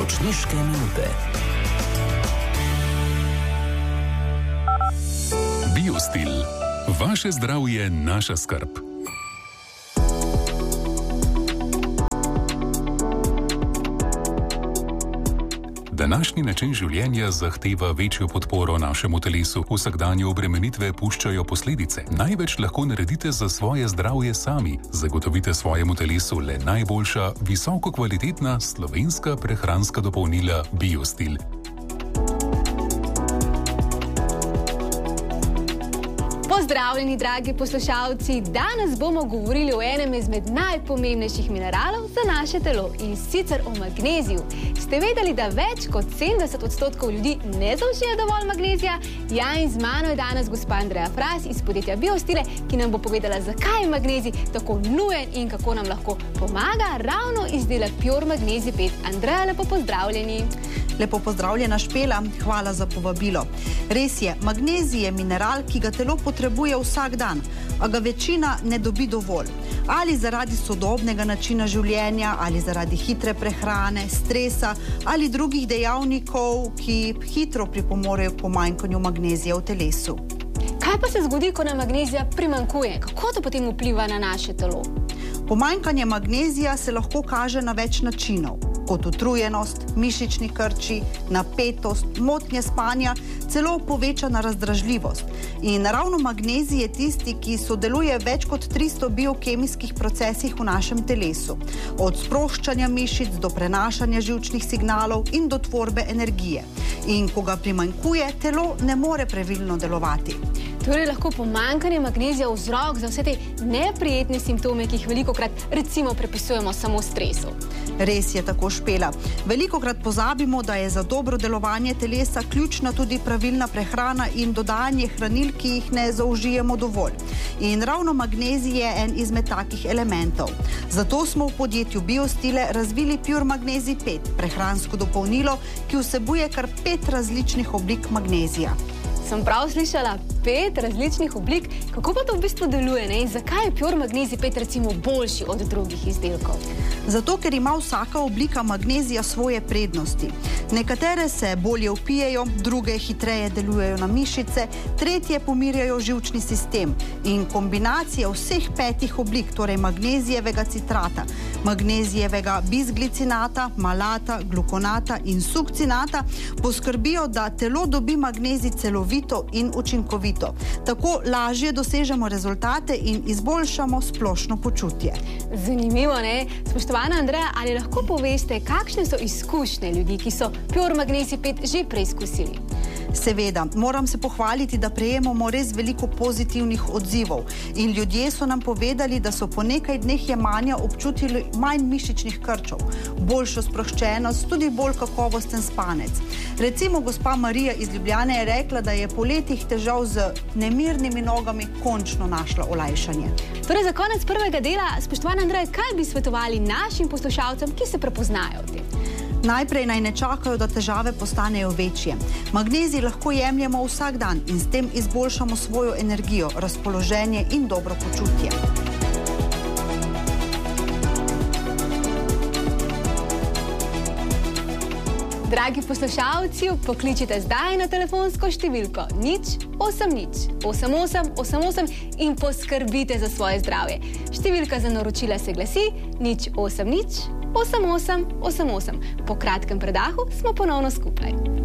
Naročniške minute. Biostil. Vaše zdravje, naša skrb. Današnji način življenja zahteva večjo podporo našemu telesu. Vsakdanje obremenitve puščajo posledice. Največ lahko naredite za svoje zdravje sami. Zagotovite svojemu telesu le najboljša, visoko kvalitetna slovenska prehranska dopolnila Biostil. Pozdravljeni, dragi poslušalci! Danes bomo govorili o enem izmed najpomembnejših mineralov za naše telo, in sicer o magneziju. Ste vedeli, da več kot 70% ljudi ne zaužije dovolj magnezija? Ja, in z mano je danes gospa Andreja Fras iz podjetja Biostile, ki nam bo povedala, zakaj je magnezij tako nujen in kako nam lahko pomaga ravno izdelek Pure Magnezij 5. Andreja, lepo pozdravljeni! Lepo pozdravljena, Špela, hvala za povabilo. Res je, magnezij je mineral, ki ga telo potrebuje vsak dan, a ga večina ne dobi dovolj. Ali zaradi sodobnega načina življenja, ali zaradi hitre prehrane, stresa ali drugih dejavnikov, ki hitro pripomorejo k pomanjkanju magnezija v telesu. Kaj pa se zgodi, ko nam magnezija primanjkuje? Kako to potem vpliva na naše telo? Pomanjkanje magnezija se lahko kaže na več načinov, kot utrujenost, mišični krči, napetost, motnje spanja, celo povečana razdražljivost. In ravno magnezij je tisti, ki sodeluje več kot 300 biokemijskih procesih v našem telesu. Od sproščanja mišic do prenašanja živčnih signalov in do tvorbe energije. In ko ga primanjkuje, telo ne more pravilno delovati. Torej lahko pomanjkanje magnezija vzrok za vse te neprijetne simptome, ki jih velikokrat recimo prepisujemo samo stresu. Res je tako, Špela. Velikokrat pozabimo, da je za dobro delovanje telesa ključna tudi pravilna prehrana in dodajanje hranil, ki jih ne zaužijemo dovolj. In ravno magnezij je en izmed takih elementov. Zato smo v podjetju Biostile razvili Pure Magnezij 5, prehransko dopolnilo, ki vsebuje kar 5 različnih oblik magnezija. Sem prav slišala 5 različnih oblik? Kako pa to v bistvu deluje, ne? In zakaj je Pure Magnezij 5 recimo boljši od drugih izdelkov? Zato, ker ima vsaka oblika magnezija svoje prednosti. Nekatere se bolje vpijejo, druge hitreje delujejo na mišice, tretje pomirjajo živčni sistem. In kombinacija vseh 5 oblik, torej magnezijevega citrata, magnezijevega bisglicinata, malata, glukonata in sukcinata, poskrbijo, da telo dobi magnezij celovito in učinkovito. Tako lažje dosežemo rezultate in izboljšamo splošno počutje. Zanimivo, ne? Spoštovana Andreja, ali lahko poveste, kakšne so izkušnje ljudi, ki so Pure Magnezij 5 že preizkusili? Seveda, moram se pohvaliti, da prejemamo res veliko pozitivnih odzivov in ljudje so nam povedali, da so po nekaj dneh jemanja občutili manj mišičnih krčev, boljšo sproščenost, tudi bolj kakovosten spanec. Recimo gospa Marija iz Ljubljane je rekla, da je po letih težav z nemirnimi nogami končno našla olajšanje. Torej, za konec prvega dela, spoštovana Andreja, kaj bi svetovali našim poslušalcem, ki se prepoznajo v tem? Najprej naj ne čakajo, da težave postanejo večje. Magnezij lahko jemljemo vsak dan in s tem izboljšamo svojo energijo, razpoloženje in dobro počutje. Dragi poslušalci, pokličite zdaj na telefonsko številko 080 88 88 in poskrbite za svoje zdravje. Številka za naročila se glasi 080 88 88. Po kratkem predahu smo ponovno skupaj.